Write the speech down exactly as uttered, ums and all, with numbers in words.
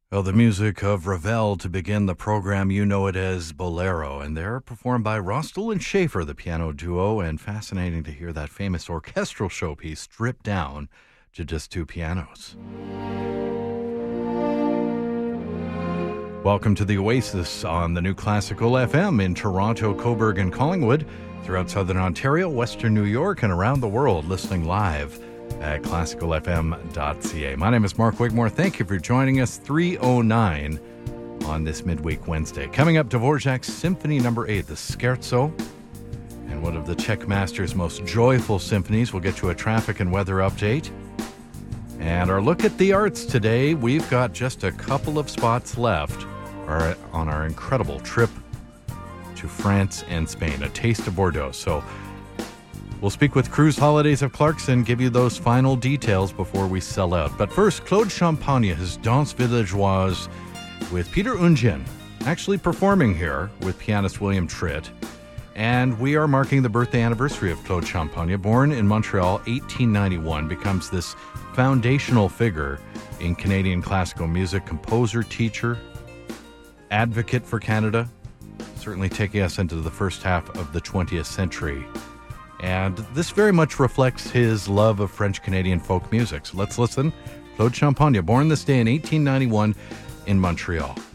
Well, the music of Ravel to begin the program, you know it as Bolero, and they're performed by Rostel and Schaefer, the piano duo, and fascinating to hear that famous orchestral showpiece stripped down to just two pianos. Welcome to the Oasis on the New Classical F M in Toronto, Cobourg, and Collingwood, throughout Southern Ontario, Western New York, and around the world, listening live at classical f m dot c a. My name is Mark Wigmore. Thank you for joining us. three oh nine on this midweek Wednesday. Coming up, Dvorak's Symphony Number eight, the Scherzo, and one of the Czech master's most joyful symphonies. We'll get to a traffic and weather update. And our look at the arts today, we've got just a couple of spots left on our incredible trip to France and Spain, a taste of Bordeaux. So we'll speak with Cruise Holidays of Clarkson, give you those final details before we sell out. But first, Claude Champagne, his Danse Villageoise with Peter Oundjian, actually performing here with pianist William Tritt. And we are marking the birthday anniversary of Claude Champagne. Born in Montreal, eighteen ninety-one, becomes this foundational figure in Canadian classical music, composer, teacher, advocate for Canada, certainly taking us into the first half of the twentieth century. And this very much reflects his love of French-Canadian folk music. So let's listen. Claude Champagne, born this day in eighteen ninety-one in Montreal.